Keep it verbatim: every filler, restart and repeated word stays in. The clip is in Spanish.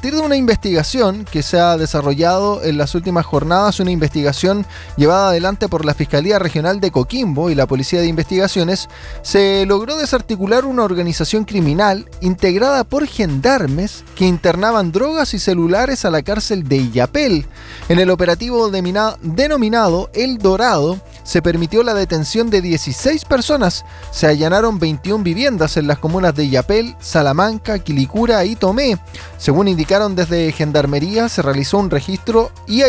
partir de una investigación que se ha desarrollado en las últimas jornadas, una investigación llevada adelante por la Fiscalía Regional de Coquimbo y la Policía de Investigaciones, se logró desarticular una organización criminal integrada por gendarmes que internaban drogas y celulares a la cárcel de Illapel. En el operativo demina- denominado El Dorado, se permitió la detención de dieciséis personas. Se allanaron veintiuna viviendas en las comunas de Illapel, Salamanca, Quilicura y Tomé. Según indicaron desde Gendarmería, se realizó un registro y